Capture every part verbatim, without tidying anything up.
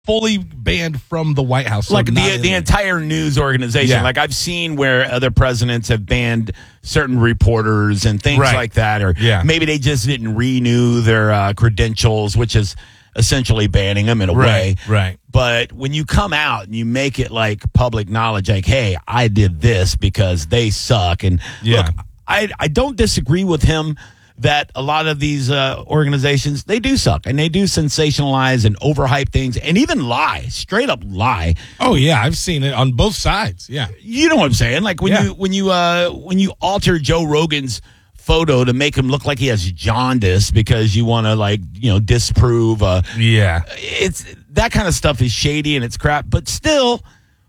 fully banned from the White House. So like the not the entire news organization. Yeah. Like I've seen where other presidents have banned certain reporters and things Right. like that, or Yeah. maybe they just didn't renew their uh, credentials, which is essentially banning them in a way. Right, right. But when you come out and you make it like public knowledge, like, hey, I did this because they suck. And Yeah. look, I I don't disagree with him that a lot of these uh, organizations, they do suck and they do sensationalize and overhype things and even lie, straight up lie. Oh yeah, I've seen it on both sides. Yeah. You know what I'm saying? Like when Yeah. you when you uh, when you alter Joe Rogan's photo to make him look like he has jaundice because you want to like you know disprove. Uh, Yeah. it's that kind of stuff is shady and it's crap, but still.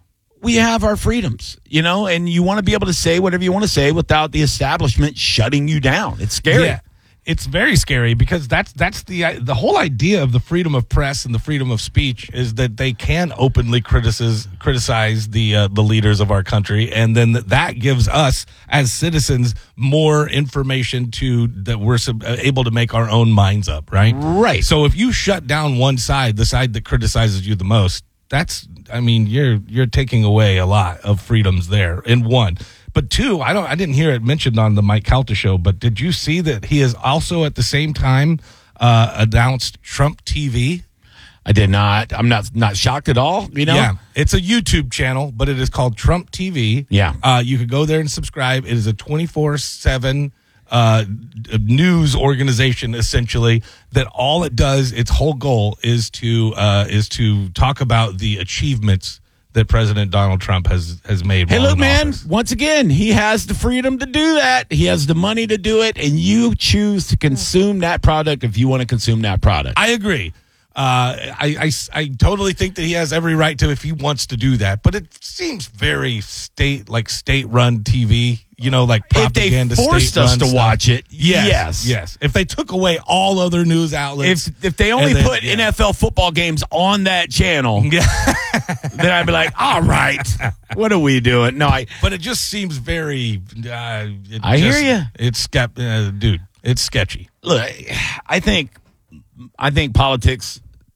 We have our freedoms, you know, and you want to be able to say whatever you want to say without the establishment shutting you down. It's scary. Yeah. It's very scary because that's that's the the whole idea of the freedom of press and the freedom of speech is that they can openly criticize criticize the uh, the leaders of our country, and then that gives us as citizens more information to that we're sub- able to make our own minds up, right? Right. So if you shut down one side, the side that criticizes you the most, that's I mean you're you're taking away a lot of freedoms there. In one. But two, I don't. I didn't hear it mentioned on the Mike Calta show. But did you see that he has also at the same time uh, announced Trump T V? I did not. I'm not not shocked at all. You know, Yeah, it's a YouTube channel, but it is called Trump T V. Yeah. uh, you could go there and subscribe. It is a twenty-four seven uh, news organization, essentially. That all it does, its whole goal is to uh, is to talk about the achievements that President Donald Trump has has made. Hey, while look, in man, office. once again, he has the freedom to do that. He has the money to do it, and you choose to consume that product if you want to consume that product. I agree. Uh, I, I, I totally think that he has every right to if he wants to do that, but it seems very state like state run T V. You know, like propaganda. If they forced us to state-run watch stuff. it, yes, yes. yes. If they took away all other news outlets, If if they only and then- put yeah. N F L football games on that channel, Yeah. then I'd be like, all right, what are we doing? No, I But it just seems very. Uh, it I hear just- ya. It's skep- uh, dude. It's sketchy. look. I think I think politics,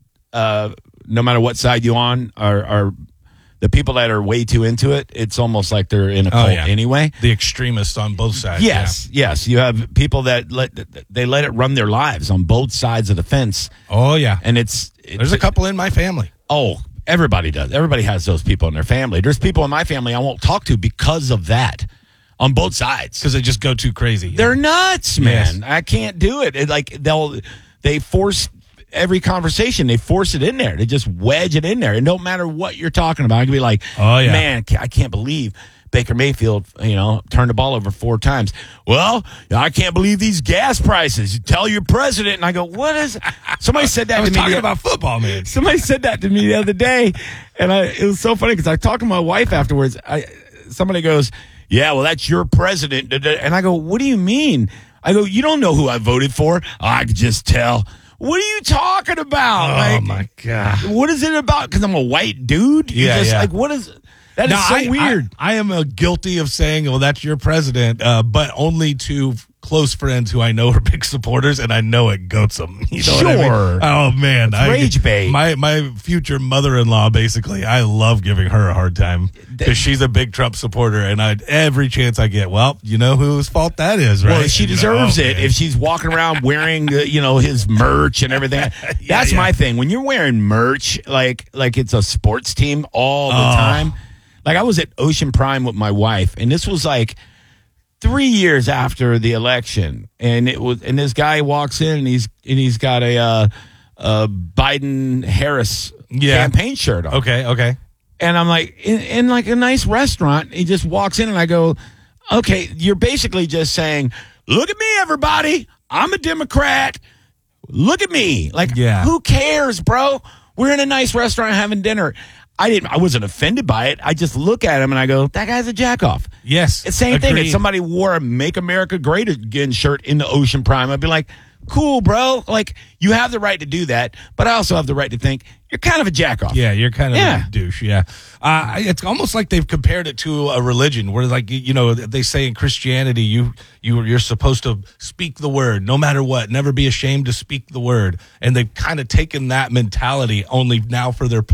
uh, no matter what side you on, are are the people that are way too into it. It's almost like they're in a cult anyway. The extremists on both sides. Yes, yes. You have people that let they let it run their lives on both sides of the fence, Yeah. Oh yeah. and it's, it's There's a couple in my family. Oh, everybody does. Everybody has those people in their family. There's people in my family I won't talk to because of that, on both sides. Because they just go too crazy. They're nuts, man. Yes. I can't do it. It like they'll they force every conversation. They force it in there. They just wedge it in there. It don't matter what you're talking about. I can be like, Oh, yeah. man, I can't believe Baker Mayfield, you know, turned the ball over four times. Well, I can't believe these gas prices. You tell your president, and I go, what is? Somebody said that I was to me. talking the- about football, man. Somebody said that to me the other day, and I, it was so funny because I talked to my wife afterwards. I, somebody goes, yeah, well, that's your president. And I go, what do you mean? I go, you don't know who I voted for. Oh, I could just tell. What are you talking about? Oh, Like, my God. What is it about? Because I'm a white dude? You Yeah, just, yeah. Like, what is that? Is No, so I, weird. I, I am uh, guilty of saying, well, that's your president, uh, but only to close friends who I know are big supporters, and I know it goats them. You know what I mean? Sure. Oh, man. I, rage bait. My, my future mother-in-law, basically, I love giving her a hard time because she's a big Trump supporter, and I every chance I get, well, you know whose fault that is, right? Well, she And, you know, deserves oh, it man. if she's walking around wearing, uh, you know, his merch and everything. That's yeah. my thing. When you're wearing merch, like like it's a sports team all the Oh. time. Like I was at Ocean Prime with my wife, and this was like three years after the election, and it was, and this guy walks in, and he's and he's got a uh, a Biden Harris Yeah. campaign shirt on. Okay, okay. And I'm like, in, in like a nice restaurant, he just walks in and I go, okay, you're basically just saying, look at me, everybody. I'm a Democrat. Look at me. Like, Yeah. who cares, bro? We're in a nice restaurant having dinner. I didn't, I wasn't offended by it. I just look at him and I go, that guy's a jackoff. Yes. It's the same thing. If agreed. somebody wore a Make America Great Again shirt in the Ocean Prime, I'd be like, cool, bro. Like, you have the right to do that, but I also have the right to think you're kind of a jack-off. Yeah, you're kind of Yeah. a douche. Yeah, uh, it's almost like they've compared it to a religion, where, like, you know, they say in Christianity, you you you're supposed to speak the word no matter what, never be ashamed to speak the word, and they've kind of taken that mentality only now for their